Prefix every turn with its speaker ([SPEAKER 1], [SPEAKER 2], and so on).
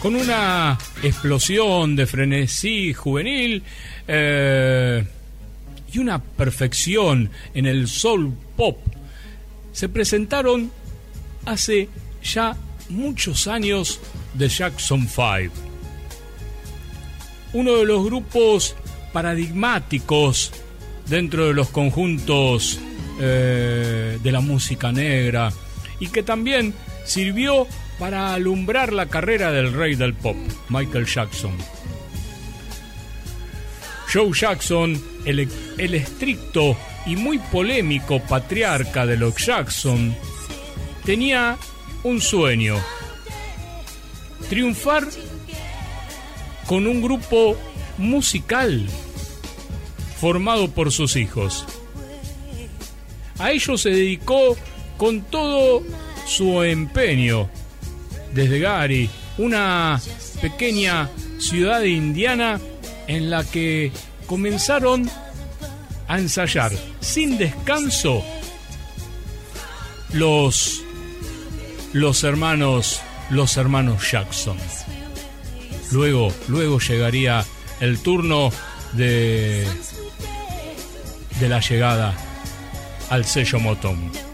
[SPEAKER 1] con una explosión de frenesí juvenil y una perfección en el soul pop, se presentaron hace ya muchos años The Jackson 5, uno de los grupos paradigmáticos dentro de los conjuntos de la música negra, y que también sirvió para alumbrar la carrera del rey del pop, Michael Jackson. Joe Jackson, el estricto y muy polémico patriarca de los Jackson, tenía un sueño: triunfar con un grupo musical formado por sus hijos. A ello se dedicó con todo su empeño. Desde Gary, una pequeña ciudad de Indiana en la que comenzaron a ensayar sin descanso los hermanos Jackson. Luego llegaría el turno de la llegada al sello Motown.